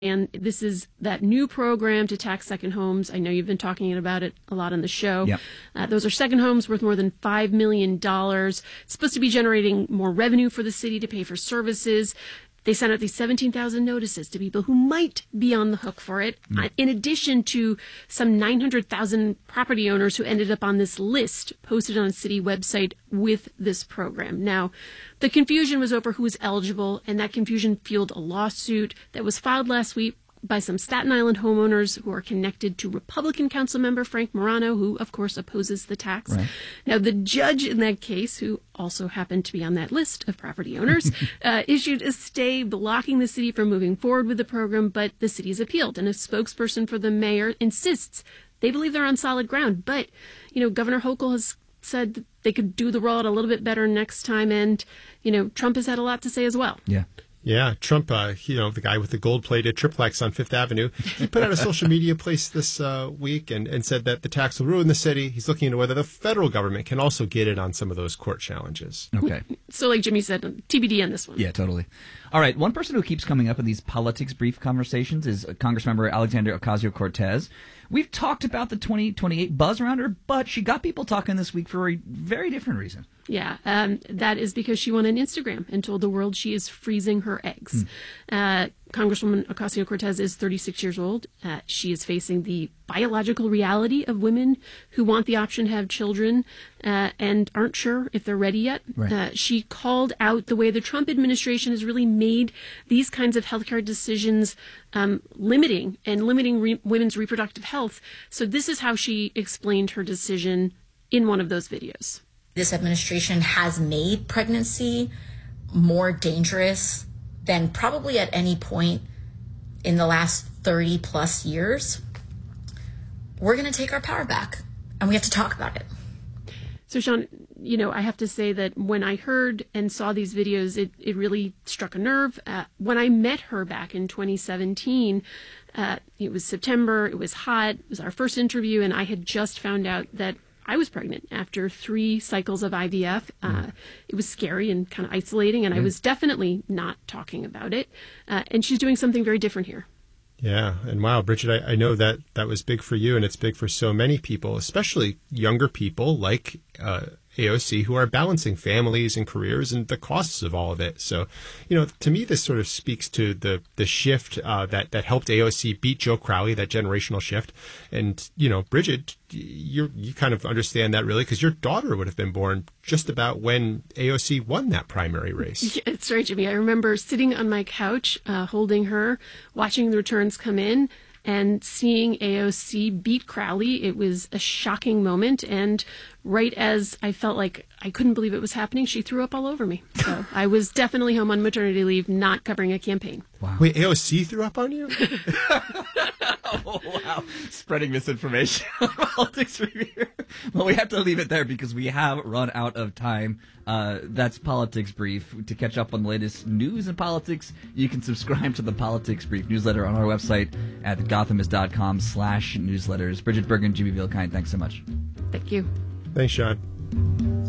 And this is that new program to tax second homes. I know you've been talking about it a lot on the show. Yep. Those are second homes worth more than $5 million. It's supposed to be generating more revenue for the city to pay for services. They sent out these 17,000 notices to people who might be on the hook for it, in addition to some 900,000 property owners who ended up on this list posted on a city website with this program. Now, the confusion was over who was eligible, and that confusion fueled a lawsuit that was filed last week by some Staten Island homeowners who are connected to Republican council member Frank Morano, who, of course, opposes the tax. Right. Now, the judge in that case, who also happened to be on that list of property owners, issued a stay blocking the city from moving forward with the program, but the city's appealed, and a spokesperson for the mayor insists they believe they're on solid ground. But, Governor Hochul has said that they could do the rollout a little bit better next time, and, Trump has had a lot to say as well. Yeah. Yeah, Trump, the guy with the gold-plated triplex on Fifth Avenue, he put out a social media post this week and said that the tax will ruin the city. He's looking into whether the federal government can also get in on some of those court challenges. Okay. So like Jimmy said, TBD on this one. Yeah, totally. All right, one person who keeps coming up in these politics brief conversations is Congressmember Alexandria Ocasio-Cortez. We've talked about the 2028 buzz around her, but she got people talking this week for a very different reason. Yeah, that is because she went on Instagram and told the world she is freezing her eggs. Congresswoman Ocasio-Cortez is 36 years old. She is facing the biological reality of women who want the option to have children and aren't sure if they're ready yet. Right. She called out the way the Trump administration has really made these kinds of healthcare decisions limiting women's reproductive health. So this is how she explained her decision in one of those videos. This administration has made pregnancy more dangerous than probably at any point in the last 30 plus years. We're going to take our power back, and we have to talk about it. So, Sean, I have to say that when I heard and saw these videos, it really struck a nerve. When I met her back in 2017, it was September, it was hot, it was our first interview, and I had just found out that I was pregnant after 3 cycles of IVF. It was scary and kind of isolating, and I was definitely not talking about it. And she's doing something very different here. Yeah. And wow, Bridget, I know that was big for you, and it's big for so many people, especially younger people like AOC, who are balancing families and careers and the costs of all of it. So, to me, this sort of speaks to the shift that helped AOC beat Joe Crowley, that generational shift. And, Bridget, you kind of understand that really because your daughter would have been born just about when AOC won that primary race. Yeah, it's right, Jimmy. I remember sitting on my couch, holding her, watching the returns come in, and seeing AOC beat Crowley. It was a shocking moment. And right as I felt like I couldn't believe it was happening, she threw up all over me. So I was definitely home on maternity leave, not covering a campaign. Wow. Wait, AOC threw up on you? Oh, wow. Spreading misinformation on Politics Review. Well, we have to leave it there because we have run out of time. That's Politics Brief. To catch up on the latest news and politics, you can subscribe to the Politics Brief newsletter on our website at gothamist.com/newsletters. Bridget Bergen, Jimmy Vilkind, thanks so much. Thank you. Thanks, Sean.